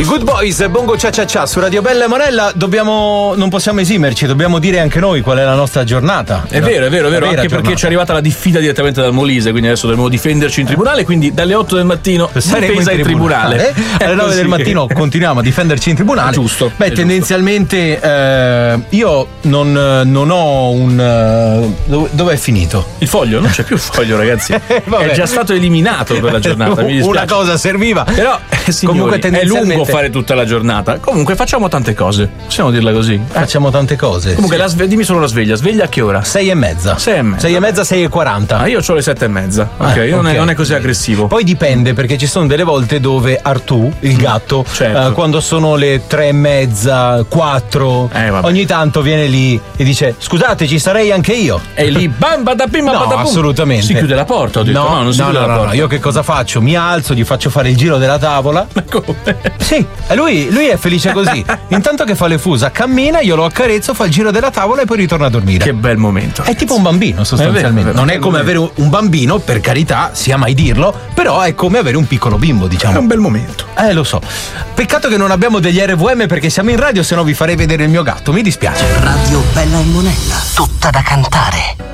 I Good Boys, Bongo Cia Cia Cia su Radio Bella e Monella. Non possiamo esimerci, dobbiamo dire anche noi qual è la nostra giornata. È vero, anche giornata. Perché ci è arrivata la diffida direttamente dal Molise, quindi adesso dobbiamo difenderci in tribunale, quindi dalle 8 del mattino difesa in tribunale. Alle 9 del mattino continuiamo a difenderci in tribunale. Giusto. Beh, tendenzialmente io non ho un... Dove è finito? Il foglio? Non c'è più il foglio, ragazzi. È già stato eliminato per la giornata. Mi dispiace. Una cosa serviva. Però, signori, comunque tendenzialmente è lungo fare tutta la giornata. Comunque facciamo tante cose. Possiamo dirla così? Facciamo tante cose. Comunque dimmi solo la sveglia. Sveglia a che ora? 6:30. 6:40. Ah, io ho le 7:30. Ok, non è così aggressivo. Poi dipende, perché ci sono delle volte dove Artù, il gatto, certo, quando sono le 3:30, 4, ogni tanto viene lì e dice: scusate, ci sarei anche io. E lì bamba da prima. No, assolutamente. Si chiude la porta, ho detto. No, non si chiude la porta. No, io che cosa faccio? Mi alzo, gli faccio fare il giro della tavola. Ma come? Sì, e lui è felice così. Intanto che fa le fusa, cammina, io lo accarezzo, fa il giro della tavola e poi ritorna a dormire. Che bel momento. È tipo un bambino, sostanzialmente. Non è come avere un bambino, per carità, sia mai dirlo, però è come avere un piccolo bimbo, diciamo. È un bel momento. Lo so. Peccato che non abbiamo degli RVM perché siamo in radio, se no vi farei vedere il mio gatto, mi dispiace. Radio Bella e Monella, tutta da cantare.